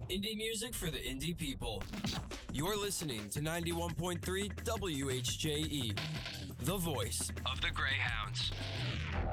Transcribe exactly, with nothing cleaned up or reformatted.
Indie music for the indie people. You're listening to ninety-one point three W H J E, the voice of the Greyhounds.